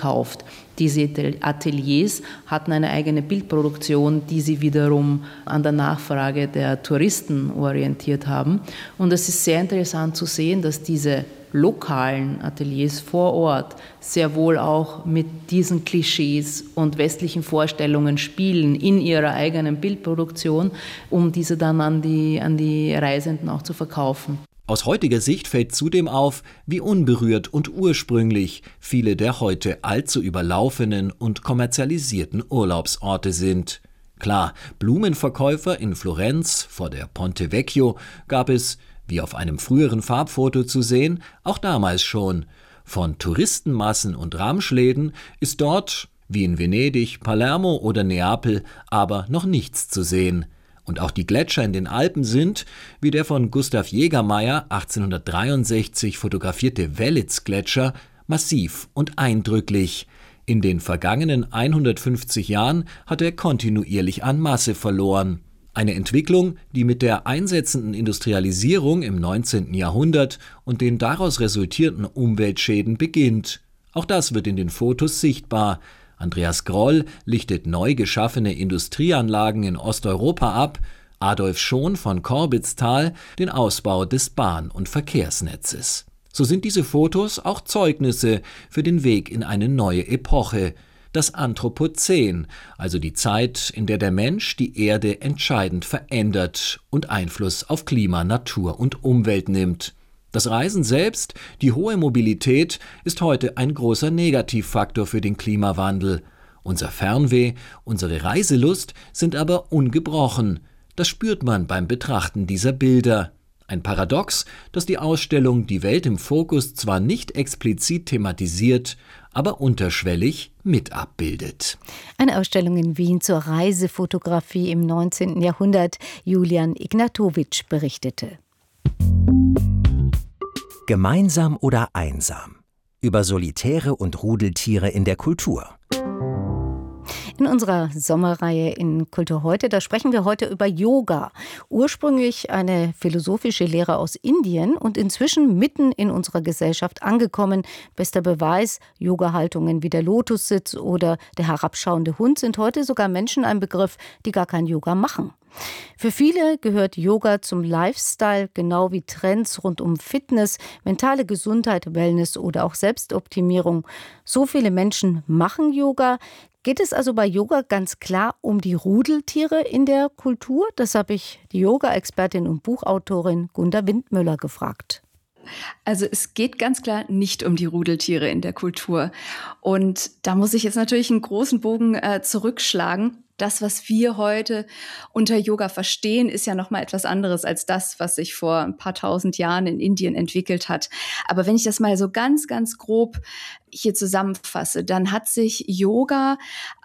gekauft. Diese Ateliers hatten eine eigene Bildproduktion, die sie wiederum an der Nachfrage der Touristen orientiert haben. Und es ist sehr interessant zu sehen, dass diese lokalen Ateliers vor Ort sehr wohl auch mit diesen Klischees und westlichen Vorstellungen spielen in ihrer eigenen Bildproduktion, um diese dann an die Reisenden auch zu verkaufen. Aus heutiger Sicht fällt zudem auf, wie unberührt und ursprünglich viele der heute allzu überlaufenen und kommerzialisierten Urlaubsorte sind. Klar, Blumenverkäufer in Florenz vor der Ponte Vecchio gab es, wie auf einem früheren Farbfoto zu sehen, auch damals schon. Von Touristenmassen und Ramschläden ist dort, wie in Venedig, Palermo oder Neapel, aber noch nichts zu sehen. Und auch die Gletscher in den Alpen sind, wie der von Gustav Jägermeier 1863 fotografierte Wellitz-Gletscher, massiv und eindrücklich. In den vergangenen 150 Jahren hat er kontinuierlich an Masse verloren. Eine Entwicklung, die mit der einsetzenden Industrialisierung im 19. Jahrhundert und den daraus resultierenden Umweltschäden beginnt. Auch das wird in den Fotos sichtbar. Andreas Groll lichtet neu geschaffene Industrieanlagen in Osteuropa ab, Adolf Schon von Korbitztal den Ausbau des Bahn- und Verkehrsnetzes. So sind diese Fotos auch Zeugnisse für den Weg in eine neue Epoche, das Anthropozän, also die Zeit, in der der Mensch die Erde entscheidend verändert und Einfluss auf Klima, Natur und Umwelt nimmt. Das Reisen selbst, die hohe Mobilität, ist heute ein großer Negativfaktor für den Klimawandel. Unser Fernweh, unsere Reiselust sind aber ungebrochen. Das spürt man beim Betrachten dieser Bilder. Ein Paradox, das die Ausstellung Die Welt im Fokus zwar nicht explizit thematisiert, aber unterschwellig mit abbildet. Eine Ausstellung in Wien zur Reisefotografie im 19. Jahrhundert. Julian Ignatowitsch berichtete. Gemeinsam oder einsam? Über Solitäre und Rudeltiere in der Kultur. In unserer Sommerreihe in Kultur heute, da sprechen wir heute über Yoga. Ursprünglich eine philosophische Lehre aus Indien und inzwischen mitten in unserer Gesellschaft angekommen. Bester Beweis, Yoga-Haltungen wie der Lotussitz oder der herabschauende Hund sind heute sogar Menschen ein Begriff, die gar kein Yoga machen. Für viele gehört Yoga zum Lifestyle, genau wie Trends rund um Fitness, mentale Gesundheit, Wellness oder auch Selbstoptimierung. So viele Menschen machen Yoga. Geht es also bei Yoga ganz klar um die Rudeltiere in der Kultur? Das habe ich die Yoga-Expertin und Buchautorin Gunda Windmüller gefragt. Also es geht ganz klar nicht um die Rudeltiere in der Kultur. Und da muss ich jetzt natürlich einen großen Bogen zurückschlagen. Das, was wir heute unter Yoga verstehen, ist ja noch mal etwas anderes als das, was sich vor ein paar tausend Jahren in Indien entwickelt hat. Aber wenn ich das mal so ganz, ganz grob hier zusammenfasse, dann hat sich Yoga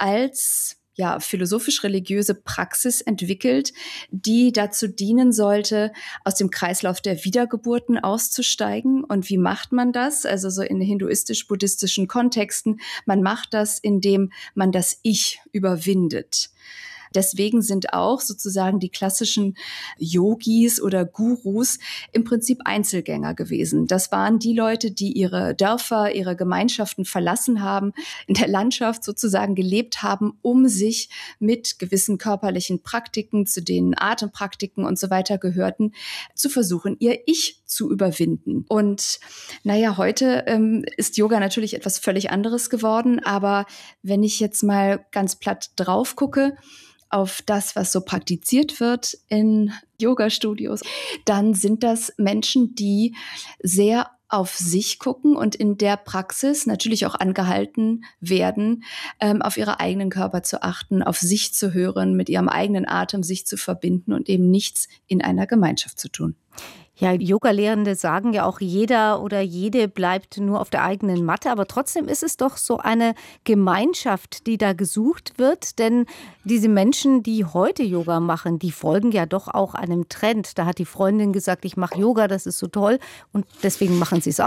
als philosophisch-religiöse Praxis entwickelt, die dazu dienen sollte, aus dem Kreislauf der Wiedergeburten auszusteigen. Und wie macht man das? Also so in hinduistisch-buddhistischen Kontexten. Man macht das, indem man das Ich überwindet. Deswegen sind auch sozusagen die klassischen Yogis oder Gurus im Prinzip Einzelgänger gewesen. Das waren die Leute, die ihre Dörfer, ihre Gemeinschaften verlassen haben, in der Landschaft sozusagen gelebt haben, um sich mit gewissen körperlichen Praktiken, zu denen Atempraktiken und so weiter gehörten, zu versuchen, ihr Ich zu überwinden. Und heute ist Yoga natürlich etwas völlig anderes geworden, aber wenn ich jetzt mal ganz platt drauf gucke, auf das, was so praktiziert wird in Yoga-Studios, dann sind das Menschen, die sehr auf sich gucken und in der Praxis natürlich auch angehalten werden, auf ihre eigenen Körper zu achten, auf sich zu hören, mit ihrem eigenen Atem sich zu verbinden und eben nichts in einer Gemeinschaft zu tun. Ja, Yoga-Lehrende sagen ja auch, jeder oder jede bleibt nur auf der eigenen Matte. Aber trotzdem ist es doch so eine Gemeinschaft, die da gesucht wird. Denn diese Menschen, die heute Yoga machen, die folgen ja doch auch einem Trend. Da hat die Freundin gesagt, ich mache Yoga, das ist so toll. Und deswegen machen sie es auch.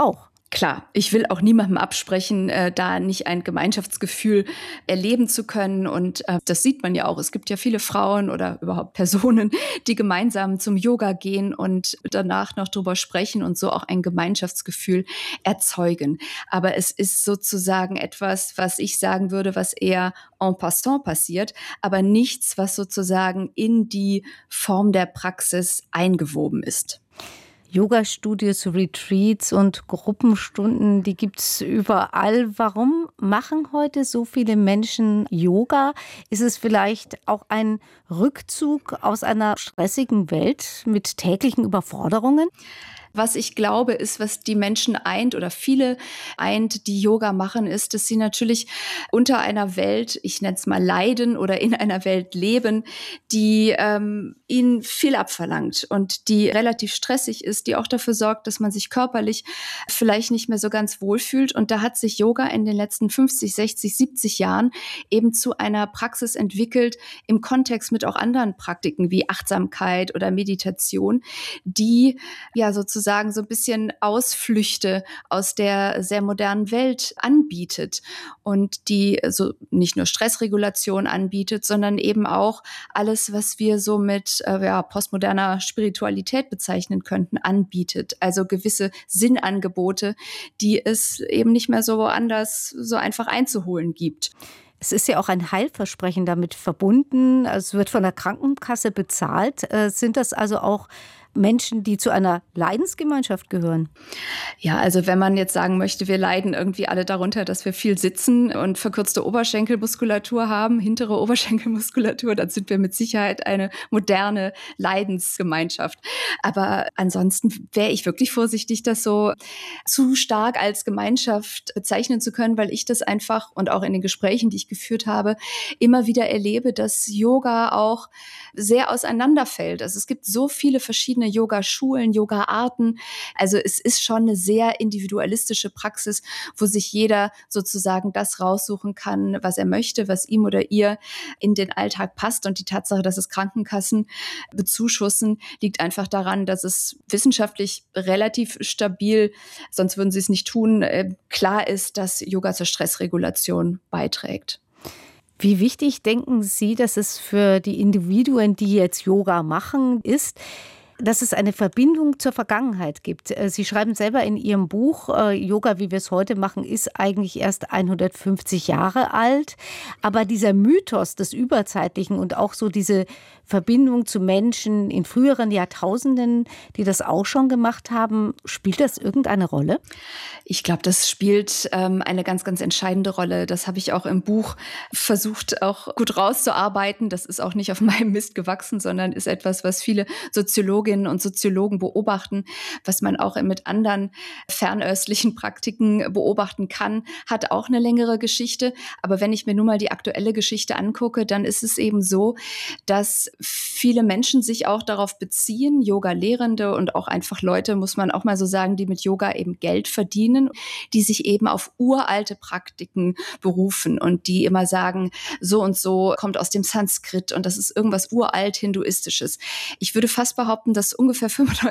Klar, ich will auch niemandem absprechen, da nicht ein Gemeinschaftsgefühl erleben zu können. Und das sieht man ja auch. Es gibt ja viele Frauen oder überhaupt Personen, die gemeinsam zum Yoga gehen und danach noch drüber sprechen und so auch ein Gemeinschaftsgefühl erzeugen. Aber es ist sozusagen etwas, was ich sagen würde, was eher en passant passiert, aber nichts, was sozusagen in die Form der Praxis eingewoben ist. Yoga-Studios, Retreats und Gruppenstunden, die gibt es überall. Warum machen heute so viele Menschen Yoga? Ist es vielleicht auch ein Rückzug aus einer stressigen Welt mit täglichen Überforderungen? Was ich glaube, ist, was die Menschen eint oder viele eint, die Yoga machen, ist, dass sie natürlich unter einer Welt, ich nenne es mal leiden oder in einer Welt leben, die ihnen viel abverlangt und die relativ stressig ist, die auch dafür sorgt, dass man sich körperlich vielleicht nicht mehr so ganz wohlfühlt. Und da hat sich Yoga in den letzten 50, 60, 70 Jahren eben zu einer Praxis entwickelt, im Kontext mit auch anderen Praktiken wie Achtsamkeit oder Meditation, die ja sozusagen so ein bisschen Ausflüchte aus der sehr modernen Welt anbietet und die so nicht nur Stressregulation anbietet, sondern eben auch alles, was wir so mit postmoderner Spiritualität bezeichnen könnten, anbietet. Also gewisse Sinnangebote, die es eben nicht mehr so woanders so einfach einzuholen gibt. Es ist ja auch ein Heilversprechen damit verbunden. Es wird von der Krankenkasse bezahlt. Sind das also auch Menschen, die zu einer Leidensgemeinschaft gehören? Ja, also wenn man jetzt sagen möchte, wir leiden irgendwie alle darunter, dass wir viel sitzen und verkürzte Oberschenkelmuskulatur haben, hintere Oberschenkelmuskulatur, dann sind wir mit Sicherheit eine moderne Leidensgemeinschaft. Aber ansonsten wäre ich wirklich vorsichtig, das so zu stark als Gemeinschaft bezeichnen zu können, weil ich das einfach und auch in den Gesprächen, die ich geführt habe, immer wieder erlebe, dass Yoga auch sehr auseinanderfällt. Also es gibt so viele verschiedene Yoga-Schulen, Yoga-Arten. Also es ist schon eine sehr individualistische Praxis, wo sich jeder sozusagen das raussuchen kann, was er möchte, was ihm oder ihr in den Alltag passt. Und die Tatsache, dass es Krankenkassen bezuschussen, liegt einfach daran, dass es wissenschaftlich relativ stabil, sonst würden sie es nicht tun, klar ist, dass Yoga zur Stressregulation beiträgt. Wie wichtig denken Sie, dass es für die Individuen, die jetzt Yoga machen, ist, dass es eine Verbindung zur Vergangenheit gibt? Sie schreiben selber in Ihrem Buch, Yoga, wie wir es heute machen, ist eigentlich erst 150 Jahre alt. Aber dieser Mythos des Überzeitlichen und auch so diese Verbindung zu Menschen in früheren Jahrtausenden, die das auch schon gemacht haben, spielt das irgendeine Rolle? Ich glaube, das spielt eine ganz, ganz entscheidende Rolle. Das habe ich auch im Buch versucht, auch gut rauszuarbeiten. Das ist auch nicht auf meinem Mist gewachsen, sondern ist etwas, was viele Soziologinnen und Soziologen beobachten, was man auch mit anderen fernöstlichen Praktiken beobachten kann, hat auch eine längere Geschichte. Aber wenn ich mir nun mal die aktuelle Geschichte angucke, dann ist es eben so, dass viele Menschen sich auch darauf beziehen, Yoga-Lehrende und auch einfach Leute, muss man auch mal so sagen, die mit Yoga eben Geld verdienen, die sich eben auf uralte Praktiken berufen und die immer sagen, so und so kommt aus dem Sanskrit und das ist irgendwas uralt Hinduistisches. Ich würde fast behaupten, dass ungefähr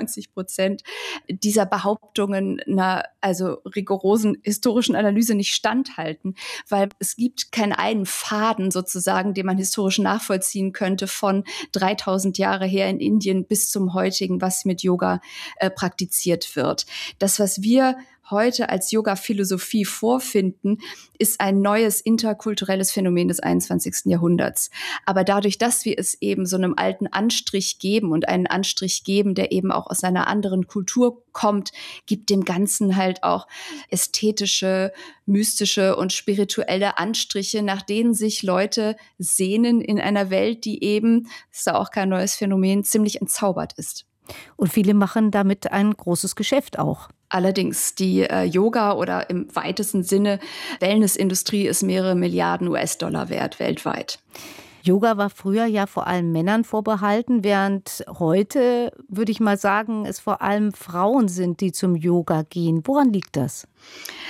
95% dieser Behauptungen einer rigorosen historischen Analyse nicht standhalten, weil es gibt keinen einen Faden sozusagen, den man historisch nachvollziehen könnte von 3000 Jahre her in Indien bis zum heutigen, was mit Yoga praktiziert wird. Das, was wir heute als Yoga-Philosophie vorfinden, ist ein neues interkulturelles Phänomen des 21. Jahrhunderts. Aber dadurch, dass wir es eben so einem alten Anstrich geben und einen Anstrich geben, der eben auch aus einer anderen Kultur kommt, gibt dem Ganzen halt auch ästhetische, mystische und spirituelle Anstriche, nach denen sich Leute sehnen in einer Welt, die eben, das ist ja auch kein neues Phänomen, ziemlich entzaubert ist. Und viele machen damit ein großes Geschäft auch. Allerdings die Yoga oder im weitesten Sinne Wellnessindustrie ist mehrere Milliarden US-Dollar wert weltweit. Yoga war früher ja vor allem Männern vorbehalten, während heute, würde ich mal sagen, es vor allem Frauen sind, die zum Yoga gehen. Woran liegt das?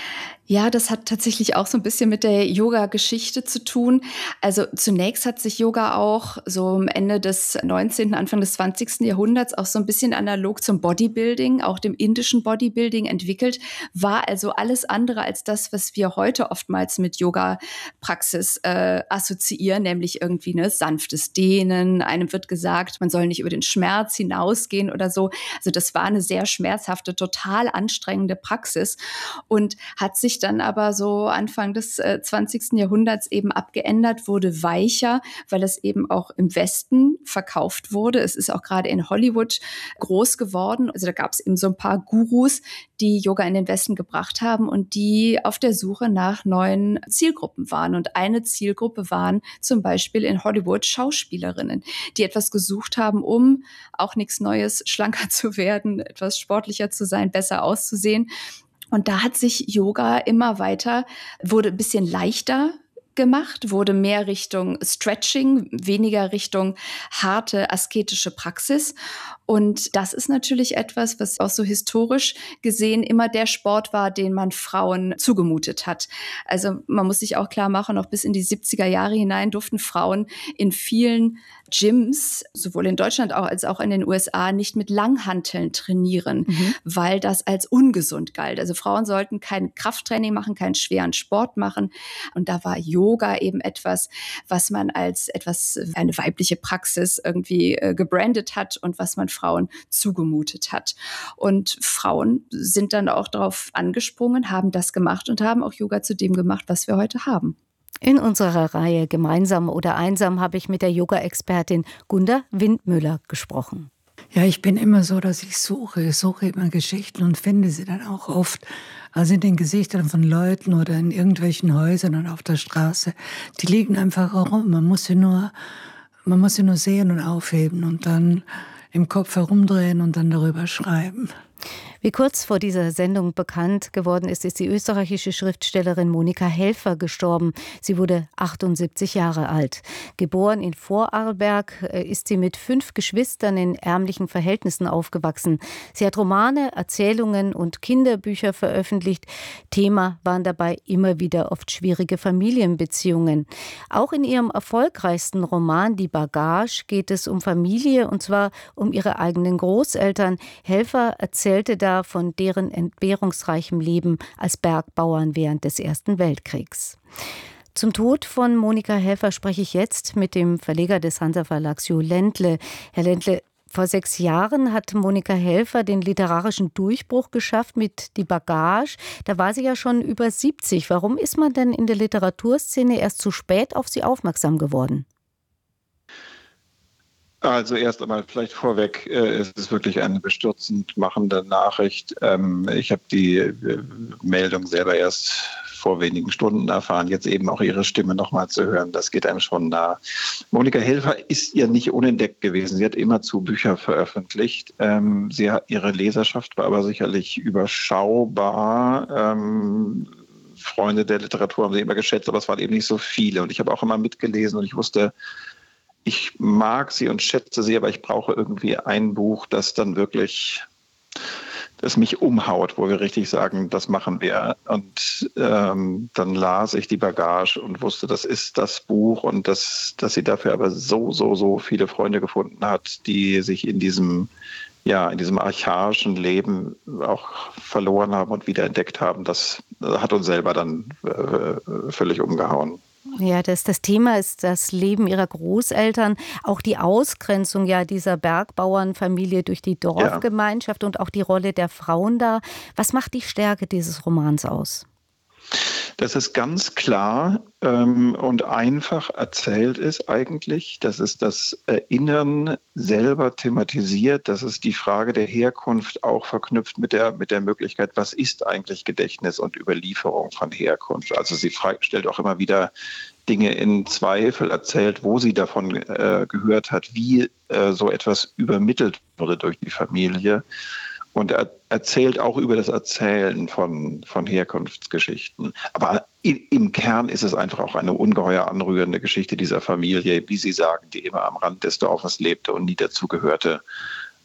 Ja, das hat tatsächlich auch so ein bisschen mit der Yoga-Geschichte zu tun. Also zunächst hat sich Yoga auch so am Ende des 19., Anfang des 20. Jahrhunderts auch so ein bisschen analog zum Bodybuilding, auch dem indischen Bodybuilding entwickelt, war also alles andere als das, was wir heute oftmals mit Yoga-Praxis assoziieren, nämlich irgendwie ne, sanftes Dehnen. Einem wird gesagt, man soll nicht über den Schmerz hinausgehen oder so. Also das war eine sehr schmerzhafte, total anstrengende Praxis und hat sich dann aber so Anfang des 20. Jahrhunderts eben abgeändert, wurde weicher, weil es eben auch im Westen verkauft wurde. Es ist auch gerade in Hollywood groß geworden. Also da gab es eben so ein paar Gurus, die Yoga in den Westen gebracht haben und die auf der Suche nach neuen Zielgruppen waren. Und eine Zielgruppe waren zum Beispiel in Hollywood Schauspielerinnen, die etwas gesucht haben, um auch nichts Neues, schlanker zu werden, etwas sportlicher zu sein, besser auszusehen. Und da hat sich Yoga immer weiter, wurde ein bisschen leichter gemacht, wurde mehr Richtung Stretching, weniger Richtung harte asketische Praxis. Und das ist natürlich etwas, was auch so historisch gesehen immer der Sport war, den man Frauen zugemutet hat. Also man muss sich auch klar machen, noch bis in die 70er Jahre hinein durften Frauen in vielen Gyms, sowohl in Deutschland als auch in den USA, nicht mit Langhanteln trainieren, weil das als ungesund galt. Also Frauen sollten kein Krafttraining machen, keinen schweren Sport machen. Und da war Yoga eben etwas, was man als eine weibliche Praxis irgendwie gebrandet hat und was man Frauen zugemutet hat. Und Frauen sind dann auch darauf angesprungen, haben das gemacht und haben auch Yoga zu dem gemacht, was wir heute haben. In unserer Reihe Gemeinsam oder Einsam habe ich mit der Yoga-Expertin Gunda Windmüller gesprochen. Ja, ich bin immer so, dass ich suche immer Geschichten und finde sie dann auch oft. Also in den Gesichtern von Leuten oder in irgendwelchen Häusern und auf der Straße. Die liegen einfach herum. Man muss sie nur sehen und aufheben und dann im Kopf herumdrehen und dann darüber schreiben. Wie kurz vor dieser Sendung bekannt geworden ist die österreichische Schriftstellerin Monika Helfer gestorben. Sie wurde 78 Jahre alt. Geboren in Vorarlberg ist sie mit 5 Geschwistern in ärmlichen Verhältnissen aufgewachsen. Sie hat Romane, Erzählungen und Kinderbücher veröffentlicht. Thema waren dabei immer wieder oft schwierige Familienbeziehungen. Auch in ihrem erfolgreichsten Roman Die Bagage geht es um Familie, und zwar um ihre eigenen Großeltern. Helfer erzählte da von deren entbehrungsreichem Leben als Bergbauern während des Ersten Weltkriegs. Zum Tod von Monika Helfer spreche ich jetzt mit dem Verleger des Hansa-Verlags Jo Ländle. Herr Ländle, vor 6 Jahren hat Monika Helfer den literarischen Durchbruch geschafft mit Die Bagage. Da war sie ja schon über 70. Warum ist man denn in der Literaturszene erst zu spät auf sie aufmerksam geworden? Also erst einmal vielleicht vorweg, es ist wirklich eine bestürzend machende Nachricht. Ich habe die Meldung selber erst vor wenigen Stunden erfahren, jetzt eben auch ihre Stimme nochmal zu hören, das geht einem schon nah. Monika Helfer ist ja nicht unentdeckt gewesen, sie hat immerzu Bücher veröffentlicht. Ihre Leserschaft war aber sicherlich überschaubar. Freunde der Literatur haben sie immer geschätzt, aber es waren eben nicht so viele. Und ich habe auch immer mitgelesen und ich wusste, ich mag sie und schätze sie, aber ich brauche irgendwie ein Buch, das dann wirklich, das mich umhaut, wo wir richtig sagen, das machen wir. Und dann las ich Die Bagage und wusste, das ist das Buch und dass sie dafür aber so viele Freunde gefunden hat, die sich in diesem archaischen Leben auch verloren haben und wiederentdeckt haben. Das hat uns selber dann völlig umgehauen. Ja, das Thema ist das Leben ihrer Großeltern, auch die Ausgrenzung ja dieser Bergbauernfamilie durch die Dorfgemeinschaft und auch die Rolle der Frauen da. Was macht die Stärke dieses Romans aus? Dass es ganz klar und einfach erzählt ist eigentlich, dass es das Erinnern selber thematisiert, dass es die Frage der Herkunft auch verknüpft mit der Möglichkeit, was ist eigentlich Gedächtnis und Überlieferung von Herkunft. Also sie stellt auch immer wieder Dinge in Zweifel, erzählt, wo sie davon gehört hat, wie so etwas übermittelt wurde durch die Familie. Und er erzählt auch über das Erzählen von Herkunftsgeschichten. Aber im Kern ist es einfach auch eine ungeheuer anrührende Geschichte dieser Familie, wie Sie sagen, die immer am Rand des Dorfes lebte und nie dazugehörte.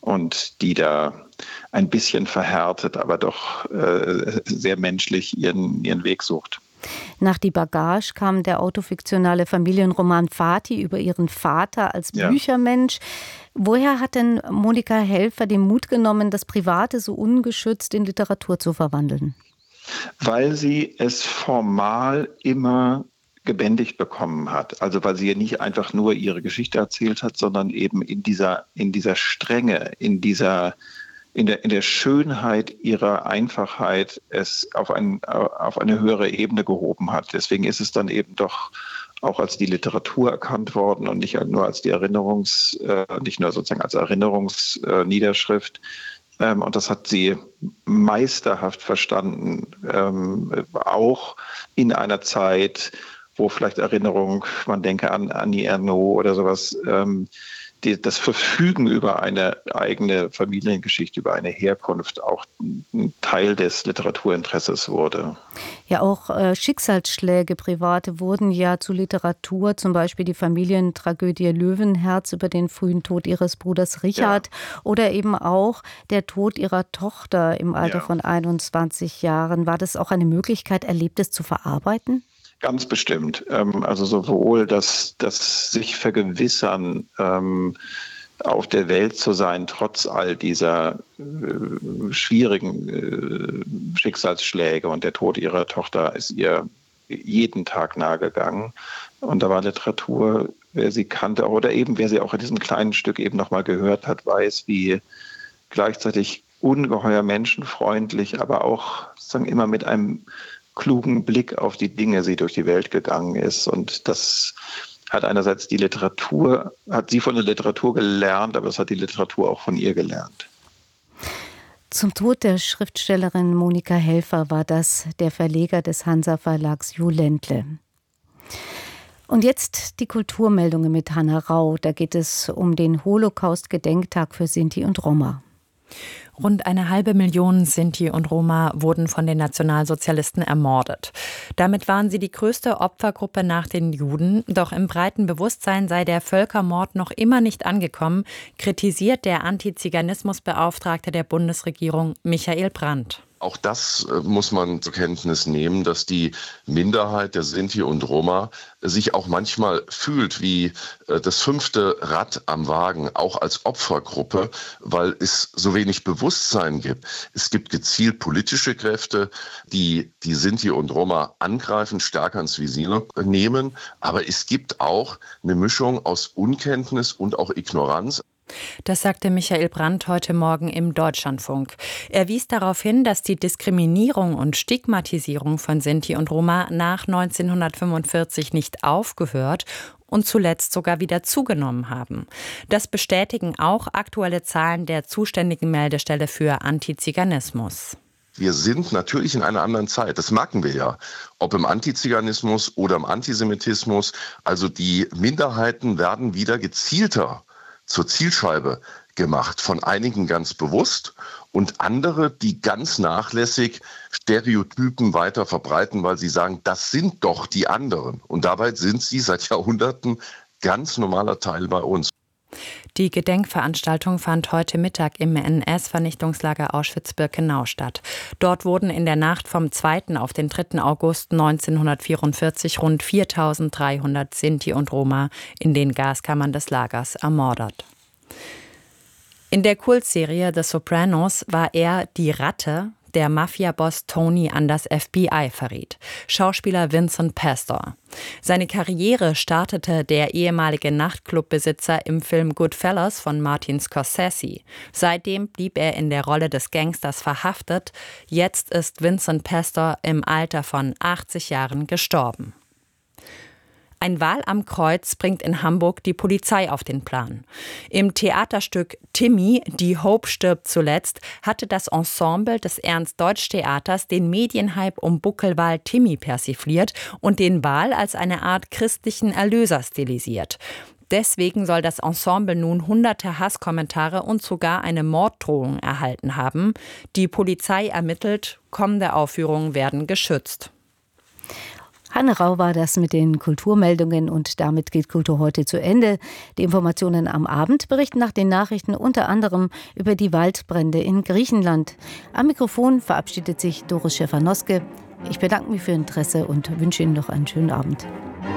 und die da ein bisschen verhärtet, aber doch sehr menschlich ihren Weg sucht. Nach Die Bagage kam der autofiktionale Familienroman Fatih über ihren Vater als Büchermensch. Woher hat denn Monika Helfer den Mut genommen, das Private so ungeschützt in Literatur zu verwandeln? Weil sie es formal immer gebändigt bekommen hat. Also weil sie ja nicht einfach nur ihre Geschichte erzählt hat, sondern eben in dieser Strenge, in der Schönheit ihrer Einfachheit es auf eine höhere Ebene gehoben hat. Deswegen ist es dann eben doch auch als die Literatur erkannt worden und nicht nur als nicht nur sozusagen als Erinnerungsniederschrift. Und das hat sie meisterhaft verstanden, auch in einer Zeit, wo vielleicht Erinnerung, man denke an Annie Ernaux oder sowas, das Verfügen über eine eigene Familiengeschichte, über eine Herkunft auch ein Teil des Literaturinteresses wurde. Ja, auch Schicksalsschläge private wurden ja zu Literatur, zum Beispiel die Familientragödie Löwenherz über den frühen Tod ihres Bruders Richard oder eben auch der Tod ihrer Tochter im Alter von 21 Jahren. War das auch eine Möglichkeit, Erlebtes zu verarbeiten? Ganz bestimmt. Also sowohl das sich vergewissern, auf der Welt zu sein, trotz all dieser schwierigen Schicksalsschläge, und der Tod ihrer Tochter ist ihr jeden Tag nahegegangen. Und da war Literatur, wer sie kannte, oder eben wer sie auch in diesem kleinen Stück eben nochmal gehört hat, weiß, wie gleichzeitig ungeheuer menschenfreundlich, aber auch sozusagen immer mit einem klugen Blick auf die Dinge sie durch die Welt gegangen ist. Und das hat einerseits hat sie von der Literatur gelernt, aber es hat die Literatur auch von ihr gelernt. Zum Tod der Schriftstellerin Monika Helfer war das der Verleger des Hansa-Verlags Jo Ländle. Und jetzt die Kulturmeldungen mit Hanna Rau. Da geht es um den Holocaust-Gedenktag für Sinti und Roma. Rund 500.000 Sinti und Roma wurden von den Nationalsozialisten ermordet. Damit waren sie die größte Opfergruppe nach den Juden. Doch im breiten Bewusstsein sei der Völkermord noch immer nicht angekommen, kritisiert der Antiziganismusbeauftragte der Bundesregierung Michael Brandt. Auch das muss man zur Kenntnis nehmen, dass die Minderheit der Sinti und Roma sich auch manchmal fühlt wie das 5. Rad am Wagen, auch als Opfergruppe, weil es so wenig Bewusstsein gibt. Es gibt gezielt politische Kräfte, die Sinti und Roma angreifen, stärker ins Visier nehmen. Aber es gibt auch eine Mischung aus Unkenntnis und auch Ignoranz. Das sagte Michael Brandt heute Morgen im Deutschlandfunk. Er wies darauf hin, dass die Diskriminierung und Stigmatisierung von Sinti und Roma nach 1945 nicht aufgehört und zuletzt sogar wieder zugenommen haben. Das bestätigen auch aktuelle Zahlen der zuständigen Meldestelle für Antiziganismus. Wir sind natürlich in einer anderen Zeit, das merken wir ja, ob im Antiziganismus oder im Antisemitismus. Also die Minderheiten werden wieder gezielter zur Zielscheibe gemacht, von einigen ganz bewusst und andere, die ganz nachlässig Stereotypen weiter verbreiten, weil sie sagen, das sind doch die anderen. Und dabei sind sie seit Jahrhunderten ganz normaler Teil bei uns. Die Gedenkveranstaltung fand heute Mittag im NS-Vernichtungslager Auschwitz-Birkenau statt. Dort wurden in der Nacht vom 2. auf den 3. August 1944 rund 4.300 Sinti und Roma in den Gaskammern des Lagers ermordet. In der Kultserie The Sopranos war er die Ratte, der Mafia-Boss Tony an das FBI verriet. Schauspieler Vincent Pastor. Seine Karriere startete der ehemalige Nachtclubbesitzer im Film Goodfellas von Martin Scorsese. Seitdem blieb er in der Rolle des Gangsters verhaftet. Jetzt ist Vincent Pastor im Alter von 80 Jahren gestorben. Ein Wal am Kreuz bringt in Hamburg die Polizei auf den Plan. Im Theaterstück Timmy, die Hope stirbt zuletzt, hatte das Ensemble des Ernst-Deutsch-Theaters den Medienhype um Buckelwal Timmy persifliert und den Wal als eine Art christlichen Erlöser stilisiert. Deswegen soll das Ensemble nun hunderte Hasskommentare und sogar eine Morddrohung erhalten haben. Die Polizei ermittelt, kommende Aufführungen werden geschützt. Hanne Rau war das mit den Kulturmeldungen und damit geht Kultur heute zu Ende. Die Informationen am Abend berichten nach den Nachrichten unter anderem über die Waldbrände in Griechenland. Am Mikrofon verabschiedet sich Doris Schäfer-Noske. Ich bedanke mich für Ihr Interesse und wünsche Ihnen noch einen schönen Abend.